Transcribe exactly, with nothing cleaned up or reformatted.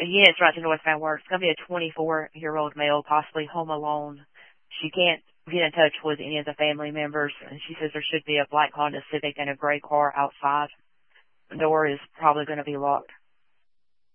Yeah, it's right to North Van Wert. It's going to be a twenty-four-year-old male, possibly home alone. She can't get in touch with any of the family members, and she says there should be a black Honda Civic and a gray car outside. The door is probably going to be locked.